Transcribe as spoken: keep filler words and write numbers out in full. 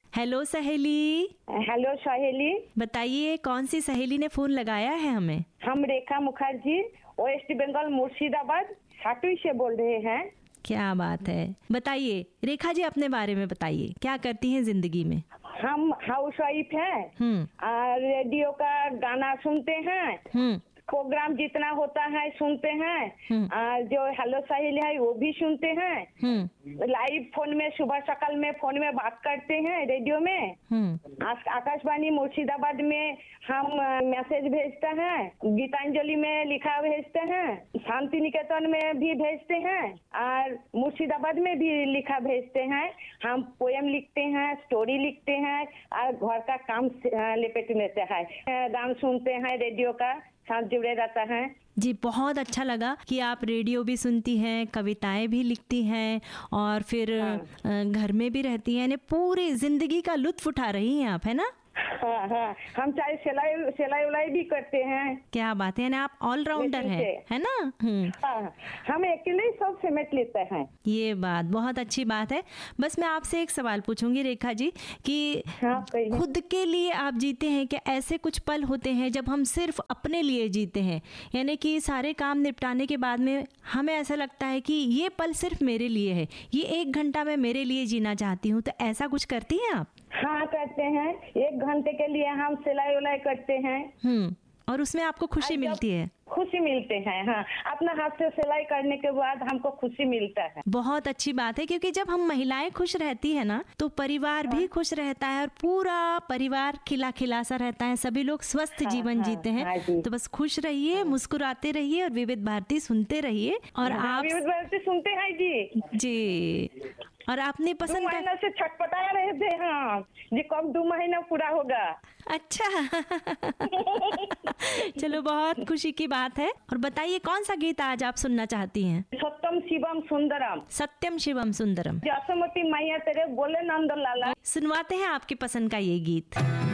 Hello सहेली। Hello सहेली। बताइए कौन सी सहेली ने फोन लगाया है हमें? हम रेखा मुखर्जी वेस्ट बंगाल मुर्शिदाबाद हाटुई से बोल रहे हैं। क्या बात है, बताइए रेखा जी अपने बारे में बताइए, क्या करती हैं जिंदगी में? हम हाउस वाइफ हैं और रेडियो का गाना सुनते हैं, प्रोग्राम जितना होता है सुनते हैं, और जो हेलो सहेली है वो भी सुनते हैं, लाइव फोन में सुबह सकाल में फोन में बात करते हैं रेडियो में, आकाशवाणी मुर्शिदाबाद में हम मैसेज भेजते हैं, गीतांजलि में लिखा भेजते हैं, शांति निकेतन में भी भेजते हैं और मुर्शिदाबाद में भी लिखा भेजते हैं। हम पोएम लिखते हैं, स्टोरी लिखते हैं और घर का काम लेपेट लेते हैं, गान सुनते हैं, रेडियो का साथ जुड़े रहता है। जी बहुत अच्छा लगा कि आप रेडियो भी सुनती हैं, कविताएं भी लिखती हैं और फिर हाँ। घर में भी रहती हैं, यानी पूरी जिंदगी का लुत्फ उठा रही हैं आप, है ना? हाँ हाँ, हम चाहे सिलाई सिलाई उलाई भी करते हैं। क्या बात है, यानी आप ऑलराउंडर हैं, है ना? हाँ, हम अकेले सब समेट लेते हैं। ये बात बहुत अच्छी बात है। बस मैं आपसे एक सवाल पूछूंगी रेखा जी कि हाँ, खुद के लिए आप जीते हैं क्या? ऐसे कुछ पल होते हैं जब हम सिर्फ अपने लिए जीते हैं, यानी कि सारे काम निपटाने के बाद में हमें ऐसा लगता है कि ये पल सिर्फ मेरे लिए है, ये एक घंटा मैं मेरे लिए जीना चाहती हूँ, तो ऐसा कुछ करती हैं आप? हाँ करते हैं, एक घंटे के लिए हम सिलाई उलाई करते हैं। हम्म, और उसमें आपको खुशी मिलती है? खुशी मिलते हैं, हाँ, अपना हाथ से सिलाई करने के बाद हमको खुशी मिलता है। बहुत अच्छी बात है, क्योंकि जब हम महिलाएं खुश रहती है ना तो परिवार हाँ। भी खुश रहता है और पूरा परिवार खिला खिला सा रहता है, सभी लोग स्वस्थ हाँ, जीवन हाँ, जीते हैं। हाँ तो बस खुश रहिए, हाँ। मुस्कुराते रहिए और विविध भारती सुनते रहिए। और हाँ, आप विविध भारती सुनते हैं जी? जी, और आपने पसंद महीना से छटपटा रहे थे हाँ जी, कब दो महीना पूरा होगा। अच्छा चलो बहुत खुशी की बात है। और बताइए कौन सा गीत आज आप सुनना चाहती हैं? सत्यम शिवम सुंदरम। सत्यम शिवम सुंदरम। जसमती मैया तेरे बोले नंद लाला। सुनवाते हैं आपकी पसंद का ये गीत।